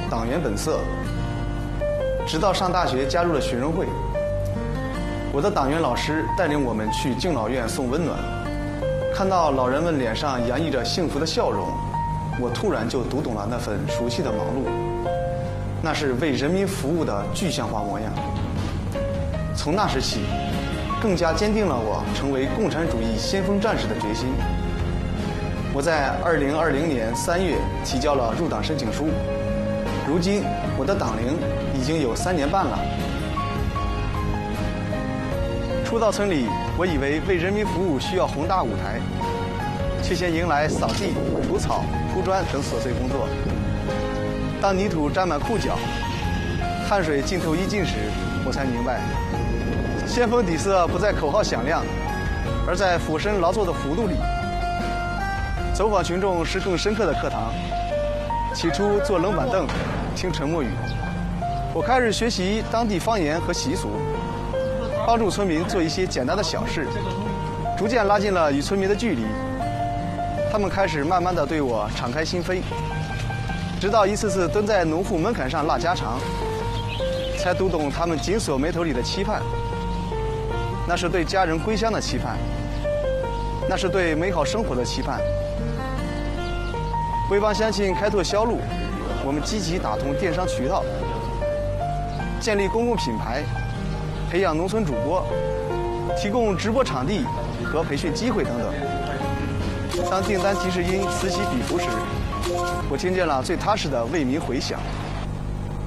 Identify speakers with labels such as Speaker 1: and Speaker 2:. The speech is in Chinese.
Speaker 1: 党员本色，直到上大学加入了学生会。我的党员老师带领我们去敬老院送温暖，看到老人们脸上洋溢着幸福的笑容，我突然就读懂了那份熟悉的忙碌，那是为人民服务的具象化模样。从那时起，更加坚定了我成为共产主义先锋战士的决心。我在2020年3月提交了入党申请书，如今我的党龄已经有3年半了。初到村里，我以为为人民服务需要宏大舞台，却先迎来扫地、除草、铺砖等琐碎工作。当泥土沾满裤脚，汗水浸透衣襟时，我才明白，先锋底色不在口号响亮，而在俯身劳作的幅度里。走访群众是更深刻的课堂。起初坐冷板凳，听沉默语，我开始学习当地方言和习俗，帮助村民做一些简单的小事，逐渐拉近了与村民的距离。他们开始慢慢地对我敞开心扉，直到一次次蹲在农户门槛上拉家常，才读懂他们紧锁眉头里的期盼。那是对家人归乡的期盼，那是对美好生活的期盼。为帮乡亲开拓销路，我们积极打通电商渠道，建立公共品牌，培养农村主播，提供直播场地和培训机会等等。当订单提示音此起彼伏时，我听见了最踏实的为民回响。